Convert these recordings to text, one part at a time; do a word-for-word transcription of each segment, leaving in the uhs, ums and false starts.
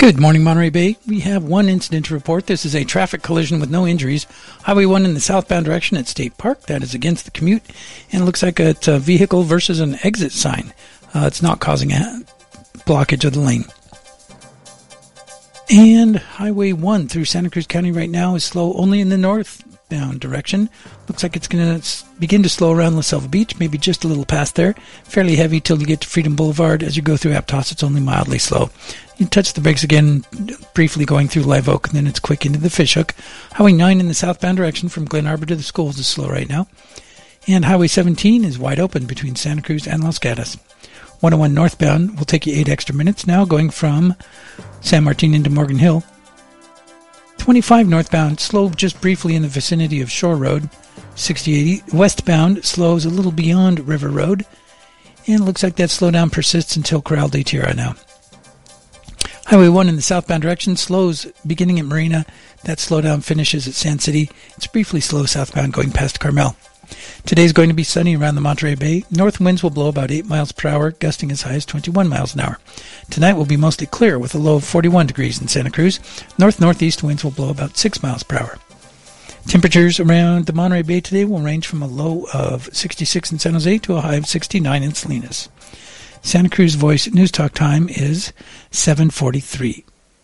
Good morning, Monterey Bay. We have one incident to report. This is a traffic collision with no injuries. Highway one in the southbound direction at State Park. That is against the commute. And it looks like it's a vehicle versus an exit sign. Uh, it's not causing a blockage of the lane. And Highway one through Santa Cruz County right now is slow only in the northbound direction. Looks like it's going to begin to slow around La Selva Beach, maybe just a little past there. Fairly heavy till you get to Freedom Boulevard. As you go through Aptos, it's only mildly slow. You touch the brakes again, briefly going through Live Oak, and then it's quick into the Fishhook. Highway nine in the southbound direction from Glen Arbor to the schools is slow right now. And Highway seventeen is wide open between Santa Cruz and Los Gatos. one oh one northbound will take you eight extra minutes now, going from San Martin into Morgan Hill. twenty-five northbound, slow just briefly in the vicinity of Shore Road. sixty-eight westbound slows a little beyond River Road. And it looks like that slowdown persists until Corral de Tierra now. Highway one in the southbound direction slows beginning at Marina. That slowdown finishes at Sand City. It's briefly slow southbound going past Carmel. Today's going to be sunny around the Monterey Bay. North winds will blow about eight miles per hour, gusting as high as twenty-one miles an hour. Tonight will be mostly clear with a low of forty-one degrees in Santa Cruz. North-northeast winds will blow about six miles per hour. Temperatures around the Monterey Bay today will range from a low of sixty-six in San Jose to a high of sixty-nine in Salinas. Santa Cruz Voice News Talk time is seven forty-three.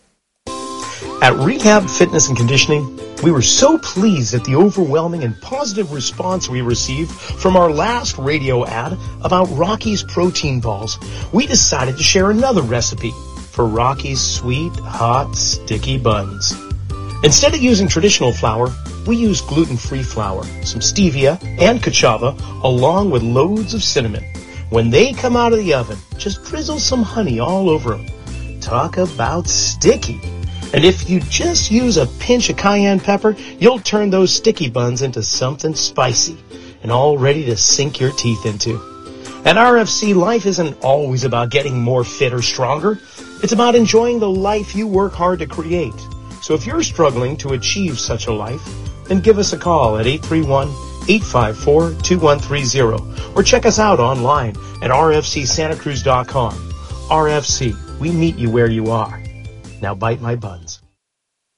At Rehab Fitness and Conditioning, we were so pleased at the overwhelming and positive response we received from our last radio ad about Rocky's protein balls. We decided to share another recipe for Rocky's sweet, hot, sticky buns. Instead of using traditional flour, we use gluten-free flour, some stevia and cachava, along with loads of cinnamon. When they come out of the oven, just drizzle some honey all over them. Talk about sticky. And if you just use a pinch of cayenne pepper, you'll turn those sticky buns into something spicy and all ready to sink your teeth into. At R F C, life isn't always about getting more fit or stronger. It's about enjoying the life you work hard to create. So if you're struggling to achieve such a life, then give us a call at eight three one, eight five four, two one three zero or check us out online at r f c santa cruz dot com. R F C, we meet you where you are. Now bite my bun.